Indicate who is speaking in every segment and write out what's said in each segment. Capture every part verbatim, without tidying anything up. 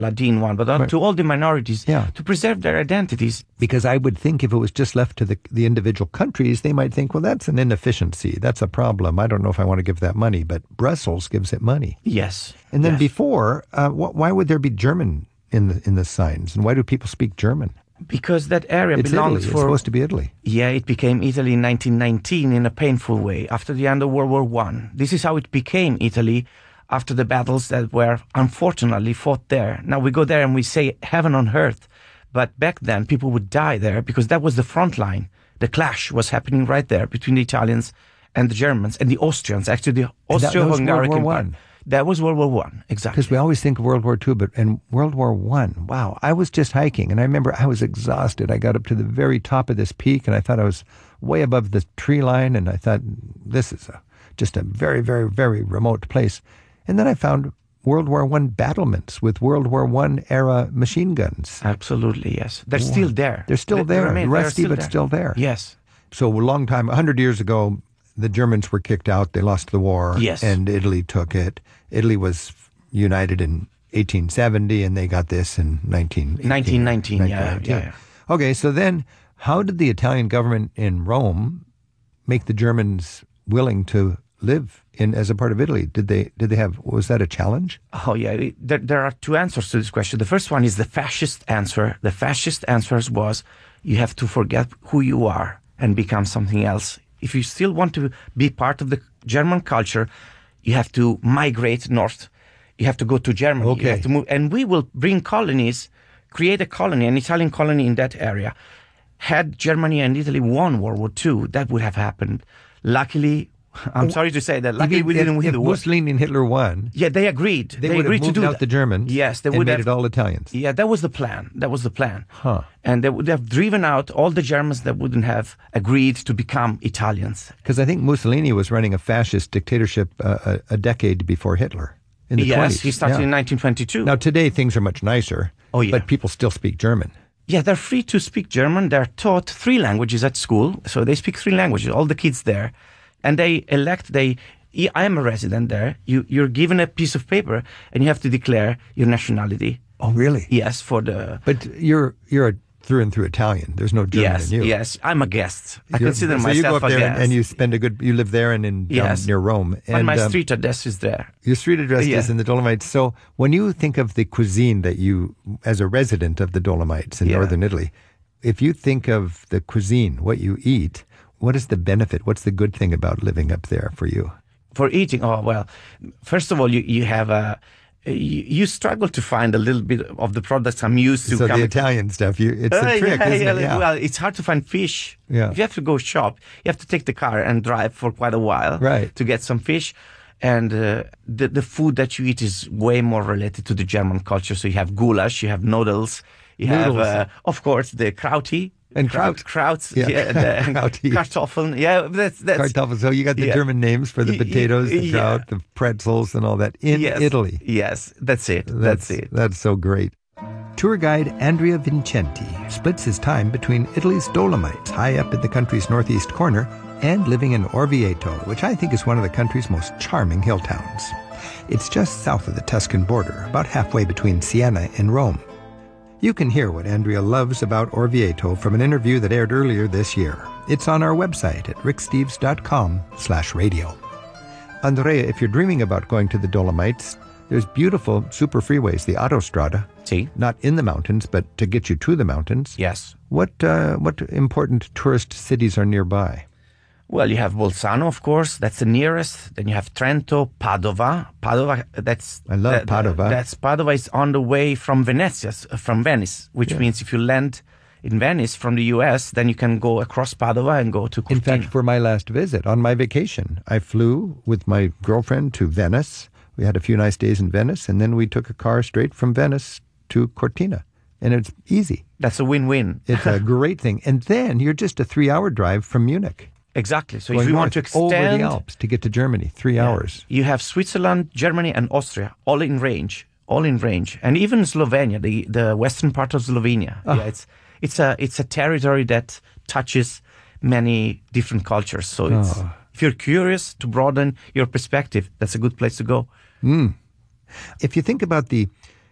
Speaker 1: Ladin one, but right. to all the minorities
Speaker 2: yeah.
Speaker 1: to preserve their identities.
Speaker 2: Because I would think if it was just left to the, the individual countries, they might think, well, that's an inefficiency. That's a problem. I don't know if I want to give that money, but Brussels gives it money.
Speaker 1: Yes.
Speaker 2: And then
Speaker 1: yes.
Speaker 2: before, uh, wh- why would there be German in the in the signs? And why do people speak German?
Speaker 1: Because that area
Speaker 2: it's
Speaker 1: belongs
Speaker 2: Italy.
Speaker 1: for...
Speaker 2: It's supposed to be Italy.
Speaker 1: Yeah, it became Italy in nineteen nineteen in a painful way after the end of World War One. This is how it became Italy after the battles that were unfortunately fought there. Now we go there and we say heaven on earth, but back then people would die there because that was the front line. The clash was happening right there between the Italians and the Germans and the Austrians. Actually, the Austro-Hungarian part. That was World War One, exactly.
Speaker 2: Because we always think of World War Two, but in World War One, wow, I was just hiking, and I remember I was exhausted. I got up to the very top of this peak, and I thought I was way above the tree line, and I thought, this is a, just a very, very, very remote place. And then I found World War One battlements with World War One era machine guns.
Speaker 1: Absolutely, yes. They're wow. still there.
Speaker 2: They're still
Speaker 1: they,
Speaker 2: there,
Speaker 1: remain,
Speaker 2: rusty,
Speaker 1: still
Speaker 2: but
Speaker 1: there.
Speaker 2: still there.
Speaker 1: Yes.
Speaker 2: So a long time, a hundred years ago, the Germans were kicked out. They lost the war.
Speaker 1: Yes.
Speaker 2: And Italy took it. Italy was united in eighteen seventy, and they got this in nineteen eighteen.
Speaker 1: nineteen nineteen, yeah, yeah, yeah.
Speaker 2: Okay, so then how did the Italian government in Rome make the Germans willing to live in as a part of Italy? Did they did they have, was that a challenge?
Speaker 1: Oh, yeah. There, there are two answers to this question. The first one is the fascist answer. The fascist answer was you have to forget who you are and become something else. If you still want to be part of the German culture, you have to migrate north. You have to go to Germany.
Speaker 2: Okay.
Speaker 1: You have to move. And we will bring colonies, create a colony, an Italian colony in that area. Had Germany and Italy won World War Two, that would have happened. Luckily, I'm sorry to say that, luckily we didn't win the war.
Speaker 2: If Mussolini and Hitler won,
Speaker 1: yeah, they agreed.
Speaker 2: They,
Speaker 1: they
Speaker 2: would
Speaker 1: agreed
Speaker 2: have moved
Speaker 1: to do
Speaker 2: out
Speaker 1: that.
Speaker 2: the Germans.
Speaker 1: Yes, they
Speaker 2: and
Speaker 1: would
Speaker 2: made
Speaker 1: have,
Speaker 2: it all Italians.
Speaker 1: Yeah, that was the plan. That was the plan.
Speaker 2: Huh.
Speaker 1: And they would have driven out all the Germans that wouldn't have agreed to become Italians.
Speaker 2: Because I think Mussolini was running a fascist dictatorship uh, a, a decade before Hitler. In the
Speaker 1: yes,
Speaker 2: twenties.
Speaker 1: he started
Speaker 2: yeah.
Speaker 1: in nineteen twenty-two.
Speaker 2: Now today things are much nicer.
Speaker 1: Oh, yeah.
Speaker 2: But people still speak German.
Speaker 1: Yeah, they're free to speak German. They're taught three languages at school. So they speak three languages, all the kids there. And they elect, they... I am a resident there. You, you're given a piece of paper and you have to declare your nationality.
Speaker 2: Oh, really?
Speaker 1: Yes, for the...
Speaker 2: But you're you're a through and through Italian. There's no German
Speaker 1: yes,
Speaker 2: in you.
Speaker 1: Yes, I'm a guest. I
Speaker 2: You're,
Speaker 1: consider
Speaker 2: so
Speaker 1: myself
Speaker 2: you go up
Speaker 1: a
Speaker 2: there
Speaker 1: guest.
Speaker 2: and, and you spend a good... You live there and in down
Speaker 1: yes.
Speaker 2: near Rome. And,
Speaker 1: and my
Speaker 2: um,
Speaker 1: street address is there.
Speaker 2: Your street address
Speaker 1: yeah.
Speaker 2: is in the Dolomites. So when you think of the cuisine that you, as a resident of the Dolomites in
Speaker 1: yeah.
Speaker 2: northern Italy, if you think of the cuisine, what you eat, what is the benefit? What's the good thing about living up there for you?
Speaker 1: For eating, oh, well, first of all, you, you have a... You, you struggle to find a little bit of the products I'm used to.
Speaker 2: So
Speaker 1: coming
Speaker 2: the Italian stuff, you, it's
Speaker 1: uh,
Speaker 2: a trick,
Speaker 1: yeah,
Speaker 2: isn't
Speaker 1: yeah,
Speaker 2: it? Yeah.
Speaker 1: Well, it's hard to find fish.
Speaker 2: Yeah.
Speaker 1: If you have to go shop, you have to take the car and drive for quite a while
Speaker 2: right.
Speaker 1: to get some fish. And uh, the the food that you eat is way more related to the German culture. So you have goulash, you have noodles, you
Speaker 2: noodles.
Speaker 1: have, uh, of course, the krauti.
Speaker 2: And
Speaker 1: kraut,
Speaker 2: kraut.
Speaker 1: krauts, yeah,
Speaker 2: yeah.
Speaker 1: the kartoffeln, yeah, that's that's
Speaker 2: kartoffeln. So you got the
Speaker 1: yeah.
Speaker 2: German names for the potatoes, the
Speaker 1: yeah.
Speaker 2: kraut, the pretzels, and all that in
Speaker 1: yes.
Speaker 2: Italy.
Speaker 1: Yes, that's it.
Speaker 2: That's,
Speaker 1: that's it.
Speaker 2: That's so great. Tour guide Andrea Vincenti splits his time between Italy's Dolomites, high up in the country's northeast corner, and living in Orvieto, which I think is one of the country's most charming hill towns. It's just south of the Tuscan border, about halfway between Siena and Rome. You can hear what Andrea loves about Orvieto from an interview that aired earlier this year. It's on our website at ricksteves.com slash radio. Andrea, if you're dreaming about going to the Dolomites, there's beautiful super freeways, the Autostrada.
Speaker 1: See?
Speaker 2: Not in the mountains, but to get you to the mountains.
Speaker 1: Yes.
Speaker 2: What uh, what important tourist cities are nearby?
Speaker 1: Well, you have Bolzano, of course. That's the nearest. Then you have Trento, Padova. Padova, that's...
Speaker 2: I love
Speaker 1: that,
Speaker 2: Padova.
Speaker 1: That's Padova is on the way from Venezia, from Venice, which
Speaker 2: yeah.
Speaker 1: means if you land in Venice from the U S, then you can go across Padova and go to Cortina.
Speaker 2: In fact, for my last visit, on my vacation, I flew with my girlfriend to Venice. We had a few nice days in Venice, and then we took a car straight from Venice to Cortina. And it's easy.
Speaker 1: That's a win-win.
Speaker 2: It's a great thing. And then you're just a three-hour drive from Munich.
Speaker 1: Exactly. So
Speaker 2: Going
Speaker 1: if you
Speaker 2: north,
Speaker 1: want to extend...
Speaker 2: over the Alps to get to Germany, three
Speaker 1: yeah,
Speaker 2: hours.
Speaker 1: You have Switzerland, Germany, and Austria, all in range. All in range. And even Slovenia, the, the western part of Slovenia. Oh. Yeah, it's it's a it's a territory that touches many different cultures. So it's,
Speaker 2: oh.
Speaker 1: if you're curious to broaden your perspective, that's a good place to go.
Speaker 2: Mm. If you think about the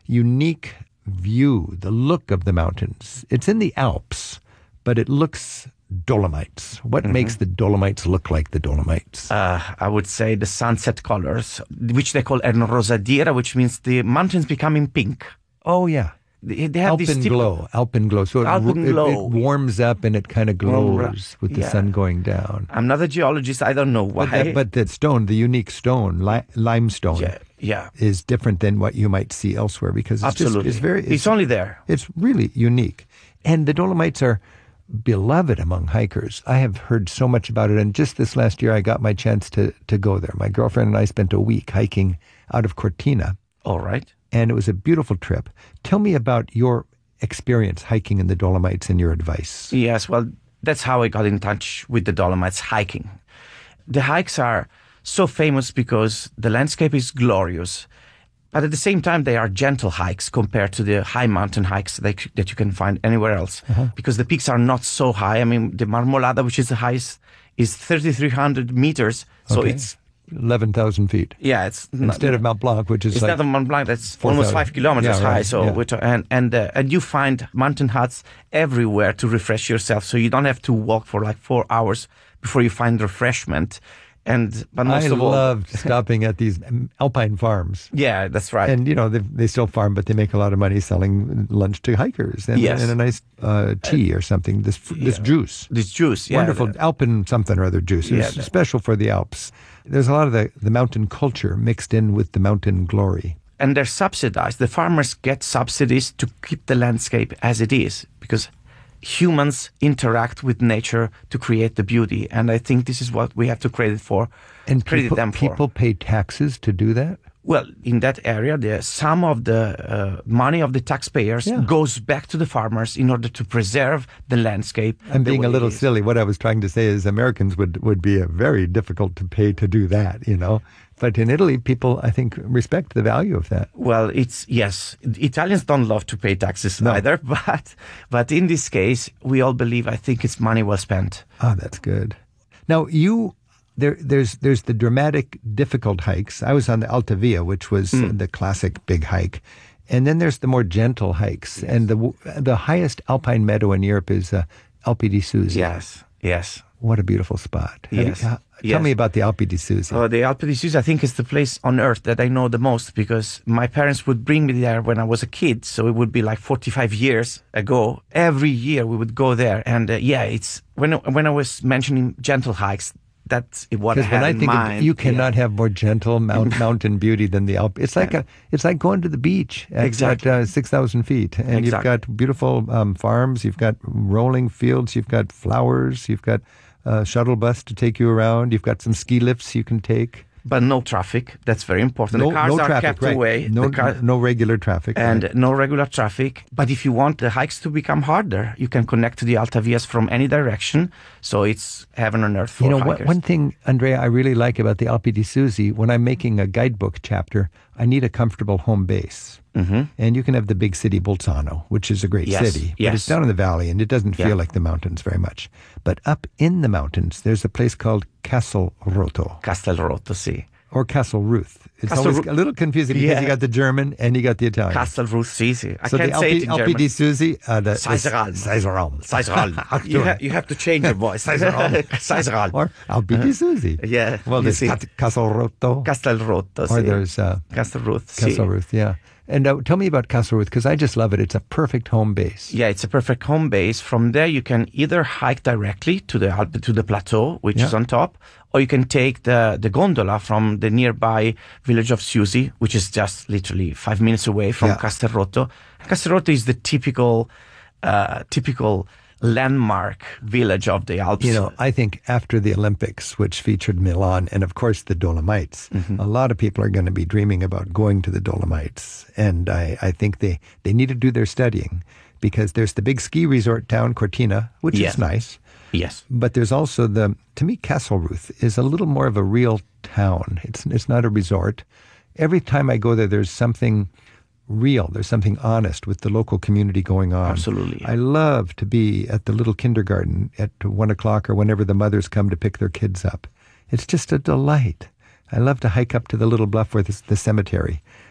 Speaker 2: unique view, the look of the mountains. It's in the Alps, but it looks Dolomites. What mm-hmm. makes the Dolomites look like the Dolomites?
Speaker 1: Uh, I would say the sunset colors, which they call enrosadira, which means the mountains becoming pink.
Speaker 2: Oh, yeah.
Speaker 1: They, they have this
Speaker 2: Alpenglow, Alpenglow. So it,
Speaker 1: Alpenglow.
Speaker 2: It, it warms up and it kind of glows with the
Speaker 1: yeah.
Speaker 2: sun going down.
Speaker 1: I'm not a geologist. I don't know why.
Speaker 2: But that, but that stone, the unique stone, li- limestone,
Speaker 1: yeah, yeah.
Speaker 2: is different than what you might see elsewhere because it's
Speaker 1: Absolutely.
Speaker 2: just it's very.
Speaker 1: It's, it's only there.
Speaker 2: It's really unique, and the Dolomites are beloved among hikers. I have heard so much about it, and just this last year, I got my chance to to go there. My girlfriend and I spent a week hiking out of Cortina.
Speaker 1: All right.
Speaker 2: And it was a beautiful trip. Tell me about your experience hiking in the Dolomites and your advice.
Speaker 1: Yes, well, that's how I got in touch with the Dolomites hiking. The hikes are so famous because the landscape is glorious, but at the same time, they are gentle hikes compared to the high mountain hikes that, that you can find anywhere else, uh-huh. because the peaks are not so high. I mean, the Marmolada, which is the highest, is thirty-three hundred meters, so
Speaker 2: okay.
Speaker 1: it's
Speaker 2: eleven thousand feet.
Speaker 1: Yeah, it's
Speaker 2: instead
Speaker 1: not,
Speaker 2: of Mount Blanc, which is
Speaker 1: instead
Speaker 2: like
Speaker 1: of Mont Blanc, that's
Speaker 2: four,
Speaker 1: almost
Speaker 2: thousand.
Speaker 1: five kilometers
Speaker 2: yeah,
Speaker 1: high.
Speaker 2: right,
Speaker 1: So
Speaker 2: yeah.
Speaker 1: we're to, and and uh, and you find mountain huts everywhere to refresh yourself. So you don't have to walk for like four hours before you find refreshment. And but most
Speaker 2: I
Speaker 1: of all,
Speaker 2: loved stopping at these alpine farms.
Speaker 1: Yeah, that's right.
Speaker 2: And you know they they still farm, but they make a lot of money selling lunch to hikers and,
Speaker 1: yes.
Speaker 2: and a nice uh, tea or something. This this
Speaker 1: yeah.
Speaker 2: juice,
Speaker 1: this juice, yeah,
Speaker 2: wonderful
Speaker 1: the,
Speaker 2: Alpen something or other juice. It's
Speaker 1: yeah,
Speaker 2: special for the Alps. There's a lot of the, the mountain culture mixed in with the mountain glory.
Speaker 1: And they're subsidized. The farmers get subsidies to keep the landscape as it is because humans interact with nature to create the beauty. And I think this is what we have to credit for.
Speaker 2: And
Speaker 1: credit
Speaker 2: people,
Speaker 1: them for.
Speaker 2: people pay taxes to do that?
Speaker 1: Well, in that area, the some of the uh, money of the taxpayers
Speaker 2: yeah.
Speaker 1: goes back to the farmers in order to preserve the landscape.
Speaker 2: I'm being a little silly. What I was trying to say is Americans would, would be a very difficult to pay to do that, you know. But in Italy, people, I think, respect the value of that.
Speaker 1: Well, it's, yes, Italians don't love to pay taxes
Speaker 2: no.
Speaker 1: either, but but in this case, we all believe, I think it's money well spent.
Speaker 2: Oh, that's good. Now, you... There, there's there's the dramatic, difficult hikes. I was on the Alta Via, which was mm. the classic big hike, and then there's the more gentle hikes.
Speaker 1: Yes.
Speaker 2: And the the highest alpine meadow in Europe is uh, Alpi di Susi.
Speaker 1: Yes, yes.
Speaker 2: What a beautiful spot.
Speaker 1: Yes.
Speaker 2: You, uh,
Speaker 1: yes.
Speaker 2: Tell me about the Alpi di Susi.
Speaker 1: Oh, the Alpi di Susi, I think, is the place on earth that I know the most because my parents would bring me there when I was a kid. So it would be like forty-five years ago. Every year we would go there, and uh, yeah, it's when when I was mentioning gentle hikes. That's what I
Speaker 2: Because when
Speaker 1: had
Speaker 2: I
Speaker 1: in
Speaker 2: think
Speaker 1: mind.
Speaker 2: of, you cannot
Speaker 1: yeah.
Speaker 2: have more gentle mount, mountain beauty than the Alp. It's like a, it's like going to the beach at,
Speaker 1: exactly.
Speaker 2: at uh, six thousand feet, and
Speaker 1: exactly.
Speaker 2: you've got beautiful um, farms, you've got rolling fields, you've got flowers, you've got a shuttle bus to take you around, you've got some ski lifts you can take.
Speaker 1: But no traffic. That's very important.
Speaker 2: No,
Speaker 1: the cars
Speaker 2: no
Speaker 1: are
Speaker 2: traffic,
Speaker 1: kept
Speaker 2: right.
Speaker 1: away.
Speaker 2: No,
Speaker 1: car-
Speaker 2: no regular traffic.
Speaker 1: And
Speaker 2: right.
Speaker 1: no regular traffic. But if you want the hikes to become harder, you can connect to the Alta Vias from any direction. So it's heaven on earth for
Speaker 2: you know,
Speaker 1: hikers.
Speaker 2: One thing, Andrea, I really like about the Alpi di Susi, when I'm making a guidebook chapter, I need a comfortable home base.
Speaker 1: Mm-hmm.
Speaker 2: And you can have the big city Bolzano, which is a great
Speaker 1: yes.
Speaker 2: city.
Speaker 1: Yes.
Speaker 2: But it's down in the valley, and it doesn't feel
Speaker 1: yeah.
Speaker 2: like the mountains very much. But up in the mountains, there's a place called Castle Rotto.
Speaker 1: Castelrotto, sì.
Speaker 2: Or Castle Ruth. It's
Speaker 1: Castle
Speaker 2: always
Speaker 1: Ru-
Speaker 2: a little confusing because
Speaker 1: yeah.
Speaker 2: you got the German and you got the Italian.
Speaker 1: Castelruth, sì, sì. I
Speaker 2: so
Speaker 1: can't
Speaker 2: the
Speaker 1: say
Speaker 2: Alpi,
Speaker 1: it in
Speaker 2: Alpi
Speaker 1: German.
Speaker 2: di Susi, uh, the
Speaker 1: Seiseral.
Speaker 2: Seiseral.
Speaker 1: Seiseral. you, ha- you have to change your voice.
Speaker 2: Seiseral.
Speaker 1: Seiseral.
Speaker 2: Or Alpi di Susi.
Speaker 1: Yeah.
Speaker 2: Well, there's
Speaker 1: see.
Speaker 2: Cat- Castle Rotto.
Speaker 1: Castelrotto,
Speaker 2: Or
Speaker 1: sì.
Speaker 2: there's uh,
Speaker 1: Castelruth,
Speaker 2: Castle
Speaker 1: sì.
Speaker 2: Ruth, yeah. And uh, tell me about Castle Ruth, because I just love it. It's a perfect home base.
Speaker 1: Yeah, it's a perfect home base. From there, you can either hike directly to the Alp, to the plateau, which
Speaker 2: yeah.
Speaker 1: is on top, or you can take the, the gondola from the nearby village of Susi, which is just literally five minutes away from
Speaker 2: yeah.
Speaker 1: Castelrotto. Castelrotto is the typical, uh, typical landmark village of the Alps.
Speaker 2: You know, I think after the Olympics, which featured Milan and, of course, the Dolomites, mm-hmm. a lot of people are going to be dreaming about going to the Dolomites. And I, I think they, they need to do their studying because there's the big ski resort town, Cortina, which
Speaker 1: yes.
Speaker 2: is nice.
Speaker 1: Yes.
Speaker 2: But there's also the, to me, Castle Ruth is a little more of a real town. It's it's not a resort. Every time I go there, there's something real. There's something honest with the local community going on.
Speaker 1: Absolutely.
Speaker 2: I love to be at the little kindergarten at one o'clock or whenever the mothers come to pick their kids up. It's just a delight. I love to hike up to the little bluff where the, the cemetery.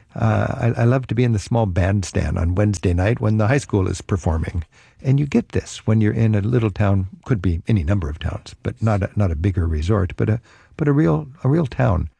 Speaker 2: Uh, I, I love to be in the small bandstand on Wednesday night when the high school is performing. And you get this when you're in a little town, could be any number of towns, but not a, not a bigger resort, but a but a real a real town.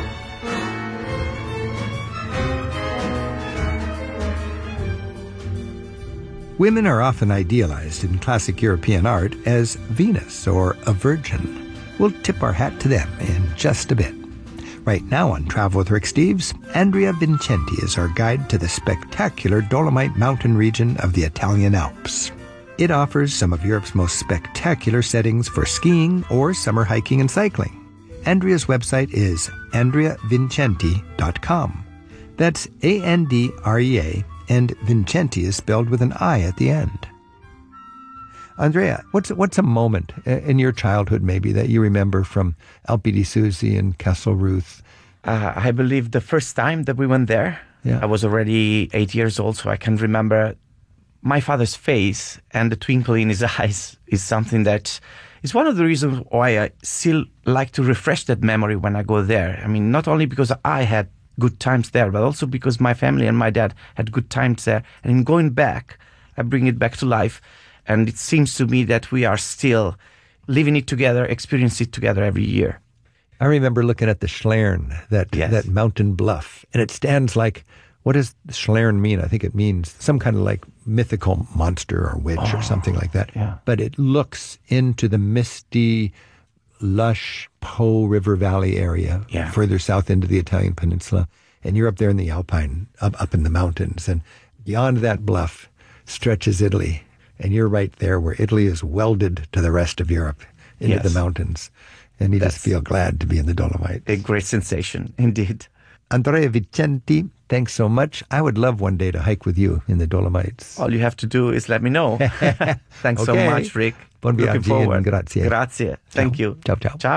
Speaker 2: Women are often idealized in classic European art as Venus or a virgin. We'll tip our hat to them in just a bit. Right now on Travel with Rick Steves, Andrea Vincenti is our guide to the spectacular Dolomite mountain region of the Italian Alps. It offers some of Europe's most spectacular settings for skiing or summer hiking and cycling. Andrea's website is andrea vincenti dot com. That's A N D R E A, and Vincenti is spelled with an I at the end. Andrea, what's what's a moment in your childhood maybe that you remember from Alpi di Susi and Castle Ruth?
Speaker 1: Uh, I believe the first time that we went there, yeah. I was already eight years old, so I can remember my father's face and the twinkle in his eyes is something that is one of the reasons why I still like to refresh that memory when I go there. I mean, not only because I had good times there, but also because my family and my dad had good times there. And in going back, I bring it back to life. And it seems to me that we are still living it together, experiencing it together every year.
Speaker 2: I remember looking at the Schlern, that yes. that mountain bluff, and it stands like, what does Schlern mean? I think it means some kind of like mythical monster or witch oh, or something like that.
Speaker 1: Yeah.
Speaker 2: But it looks into the misty, lush Po River Valley area,
Speaker 1: yeah.
Speaker 2: further south into the Italian peninsula. And you're up there in the Alpine, up, up in the mountains. And beyond that bluff stretches Italy. And you're right there where Italy is welded to the rest of Europe, into yes. the mountains. And you That's just feel glad to be in the Dolomites.
Speaker 1: A great sensation, indeed.
Speaker 2: Andrea Vincenti, thanks so much. I would love one day to hike with you in the Dolomites.
Speaker 1: All you have to do is let me know. Thanks
Speaker 2: okay.
Speaker 1: so much, Rick.
Speaker 2: Buon
Speaker 1: Looking
Speaker 2: viaggio
Speaker 1: forward.
Speaker 2: and grazie.
Speaker 1: Grazie. Thank
Speaker 2: ciao.
Speaker 1: you.
Speaker 2: Ciao, ciao.
Speaker 1: Ciao.